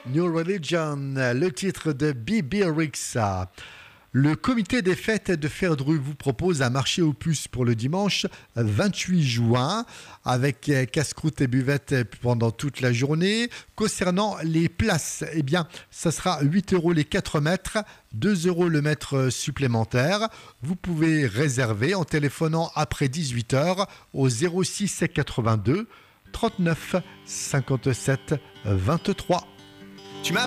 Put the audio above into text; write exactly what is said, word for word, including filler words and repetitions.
New Religion, le titre de Bibi Rexha. Le comité des fêtes de Ferdru vous propose un marché aux puces pour le dimanche vingt-huit juin avec casse-croûte et buvette pendant toute la journée. Concernant les places, eh bien, ça sera huit euros les quatre mètres, deux euros le mètre supplémentaire. Vous pouvez réserver en téléphonant après dix-huit heures au zéro six quatre-vingt-deux trente-neuf cinquante-sept vingt-trois. Tu m'as